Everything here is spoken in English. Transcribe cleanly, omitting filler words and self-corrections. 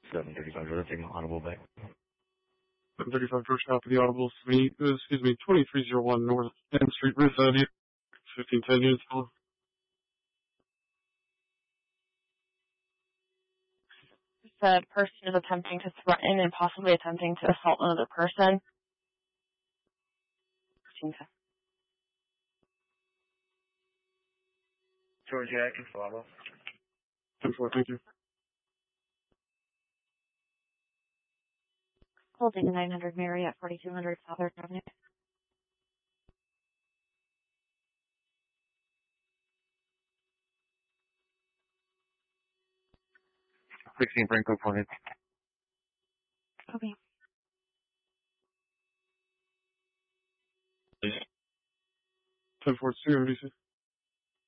735 Georgia, taking Audible back. 735 Georgia, copy the Audible. 2301 North N Street, Riverside, 1510 units. The person is attempting to threaten and possibly attempting to assault another person. Georgia, I can follow. 10-4, thank you. Holding 900 Mary at 4200 Southern Avenue. 16 Franco Point. Okay. 10-4, 2 MDC.